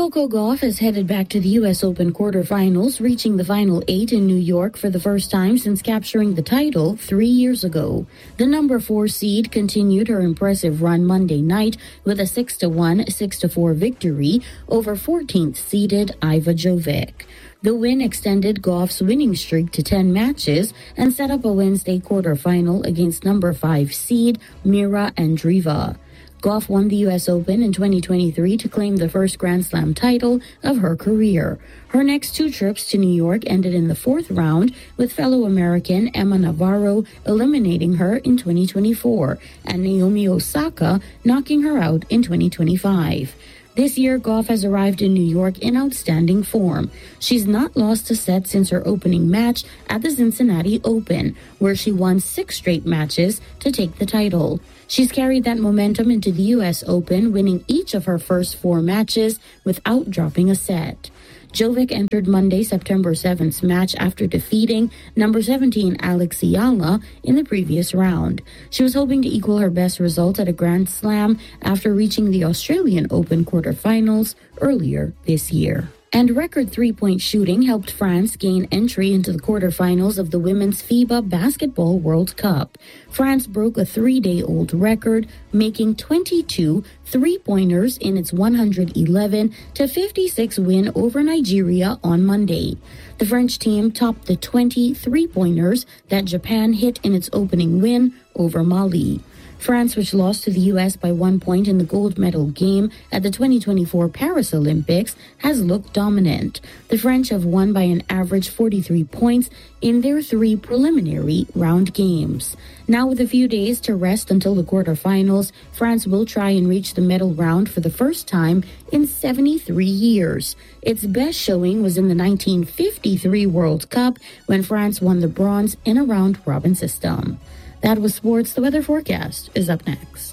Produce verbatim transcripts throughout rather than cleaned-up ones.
Coco Gauff has headed back to the U S Open quarterfinals, reaching the final eight in New York for the first time since capturing the title three years ago. The number four seed continued her impressive run Monday night with a six to one, six to four victory over fourteenth seeded Iva Jovic. The win extended Gauff's winning streak to ten matches and set up a Wednesday quarterfinal against number five seed Mira Andreeva. Gauff won the U S Open in twenty twenty-three to claim the first Grand Slam title of her career. Her next two trips to New York ended in the fourth round, with fellow American Emma Navarro eliminating her in twenty twenty-four and Naomi Osaka knocking her out in twenty twenty-five. This year, Gauff has arrived in New York in outstanding form. She's not lost a set since her opening match at the Cincinnati Open, where she won six straight matches to take the title. She's carried that momentum into the U S Open, winning each of her first four matches without dropping a set. Jovic entered Monday, September seventh's match after defeating number seventeen Alex Ayala in the previous round. She was hoping to equal her best result at a Grand Slam after reaching the Australian Open quarterfinals earlier this year. And record three-point shooting helped France gain entry into the quarterfinals of the Women's FIBA Basketball World Cup. France broke a three-day-old record, making twenty-two three-pointers in its one hundred eleven to fifty-six win over Nigeria on Monday. The French team topped the twenty three-pointers that Japan hit in its opening win over Mali. France, which lost to the U S by one point in the gold medal game at the twenty twenty-four Paris Olympics, has looked dominant. The French have won by an average forty-three points in their three preliminary round games. Now, with a few days to rest until the quarterfinals, France will try and reach the medal round for the first time in seventy-three years. Its best showing was in the nineteen fifty-three World Cup, when France won the bronze in a round-robin system. That was sports. The weather forecast is up next.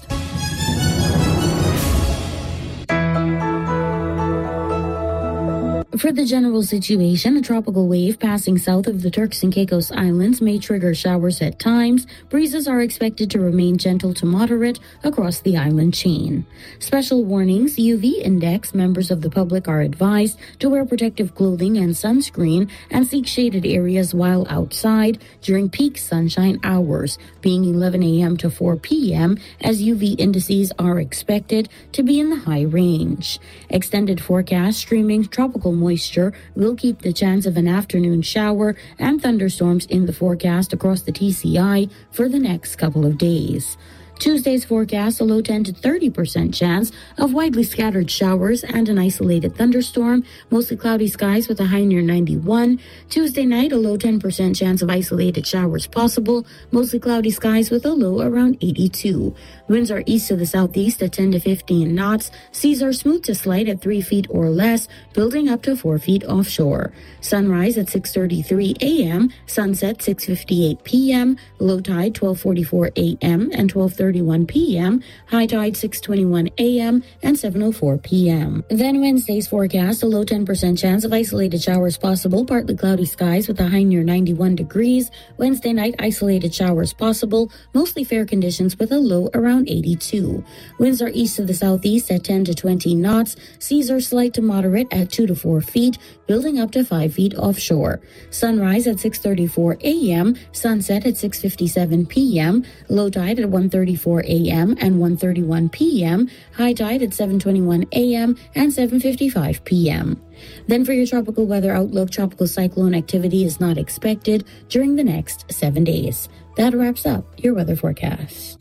For the general situation, a tropical wave passing south of the Turks and Caicos Islands may trigger showers at times. Breezes are expected to remain gentle to moderate across the island chain. Special warnings, U V index. Members of the public are advised to wear protective clothing and sunscreen and seek shaded areas while outside during peak sunshine hours, being eleven a.m. to four p.m., as U V indices are expected to be in the high range. Extended forecast streaming tropical moisture will keep the chance of an afternoon shower and thunderstorms in the forecast across the T C I for the next couple of days. Tuesday's forecast, a low ten to thirty percent chance of widely scattered showers and an isolated thunderstorm, mostly cloudy skies with a high near ninety-one. Tuesday night, a low ten percent chance of isolated showers possible, mostly cloudy skies with a low around eighty-two. Winds are east to the southeast at ten to fifteen knots. Seas are smooth to slight at three feet or less, building up to four feet offshore. Sunrise at six thirty-three a.m., sunset six fifty-eight p.m., low tide twelve forty-four a.m. and twelve thirty-one p.m., high tide six twenty-one a.m. and seven oh four p.m. Then Wednesday's forecast, a low ten percent chance of isolated showers possible, partly cloudy skies with a high near ninety-one degrees. Wednesday night, isolated showers possible, mostly fair conditions with a low around eighty-two. Winds are east to the southeast at ten to twenty knots. Seas are slight to moderate at two to four feet, building up to five feet offshore. Sunrise at six thirty-four a.m., sunset at six fifty-seven p.m., low tide at one thirty-four a.m. and one thirty-one p.m., high tide at seven twenty-one a.m. and seven fifty-five p.m. Then for your tropical weather outlook, tropical cyclone activity is not expected during the next seven days. That wraps up your weather forecast.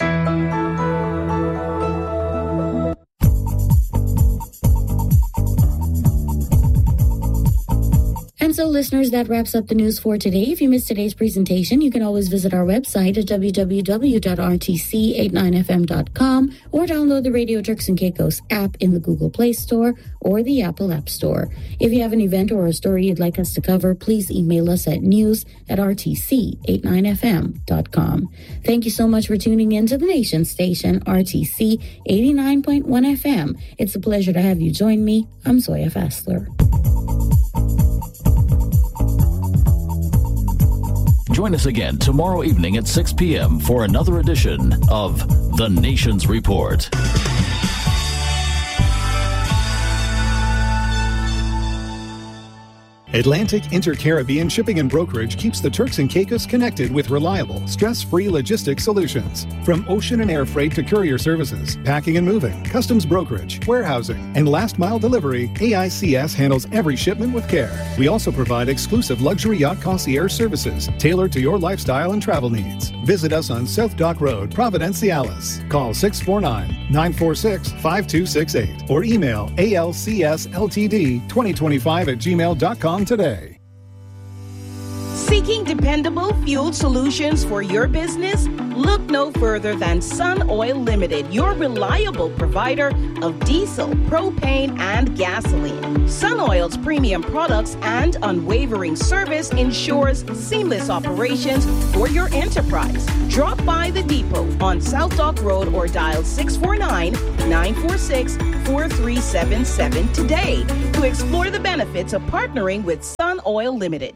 And so, listeners, that wraps up the news for today. If you missed today's presentation, you can always visit our website at w w w dot r t c eighty-nine f m dot com or download the Radio Turks and Caicos app in the Google Play Store or the Apple App Store. If you have an event or a story you'd like us to cover, please email us at news at r t c eighty-nine f m dot com. Thank you so much for tuning in to the nation station, R T C eighty-nine point one F M. It's a pleasure to have you join me. I'm Zoya Fassler. Join us again tomorrow evening at six p.m. for another edition of The Nation's Report. Atlantic Intercaribbean Shipping and Brokerage keeps the Turks and Caicos connected with reliable, stress-free logistics solutions. From ocean and air freight to courier services, packing and moving, customs brokerage, warehousing, and last-mile delivery, A I C S handles every shipment with care. We also provide exclusive luxury yacht concierge services tailored to your lifestyle and travel needs. Visit us on South Dock Road, Providenciales. Call six four nine, nine four six, five two six eight or email A L C S L T D twenty twenty-five at gmail dot com today. Seeking dependable fuel solutions for your business? Look no further than Sun Oil Limited, your reliable provider of diesel, propane, and gasoline. Sun Oil's premium products and unwavering service ensures seamless operations for your enterprise. Drop by the depot on South Dock Road or dial six four nine, nine four six, four three seven seven today to explore the benefits of partnering with Sun Oil Limited.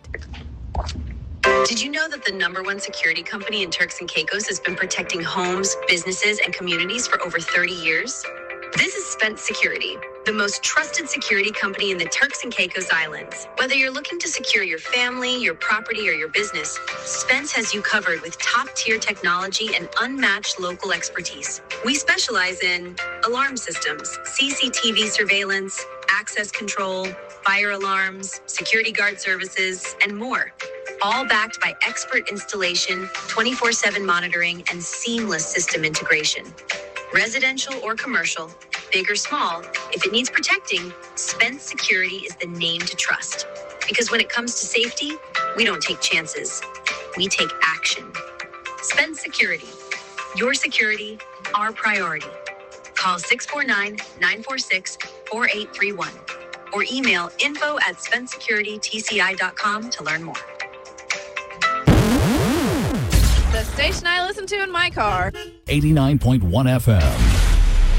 Did you know that the number one security company in Turks and Caicos has been protecting homes, businesses, and communities for over thirty years? This is Spence Security, the most trusted security company in the Turks and Caicos Islands. Whether you're looking to secure your family, your property, or your business, Spence has you covered with top-tier technology and unmatched local expertise. We specialize in alarm systems, C C T V surveillance, access control, fire alarms, security guard services, and more. All backed by expert installation, twenty-four seven monitoring, and seamless system integration. Residential or commercial, big or small, if it needs protecting, Spence Security is the name to trust. Because when it comes to safety, we don't take chances. We take action. Spence Security. Your security, our priority. Call six four nine, nine four six, four eight three one or email info at spence security t c i dot com to learn more. The station I listen to in my car. eighty-nine point one F M.